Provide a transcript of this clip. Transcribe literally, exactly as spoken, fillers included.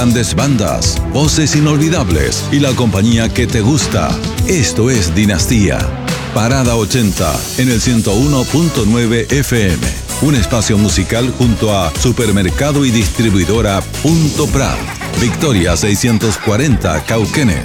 Grandes bandas, voces inolvidables y la compañía que te gusta. Esto es Dinastía. Parada ochenta en el ciento uno punto nueve F M. Un espacio musical junto a Supermercado y Distribuidora Punto Prat. Victoria seiscientos cuarenta Cauquenes.